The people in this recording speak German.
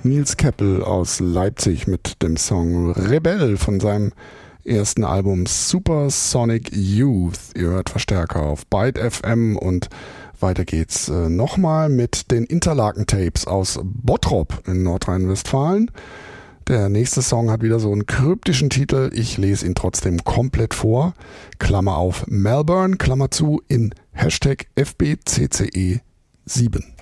Nils Keppel aus Leipzig mit dem Song Rebell von seinem ersten Album Supersonic Youth. Ihr hört Verstärker auf Byte FM und weiter geht's nochmal mit den Interlaken-Tapes aus Bottrop in Nordrhein-Westfalen. Der nächste Song hat wieder so einen kryptischen Titel. Ich lese ihn trotzdem komplett vor. Klammer auf Melbourne, Klammer zu, in Hashtag FBCCE7.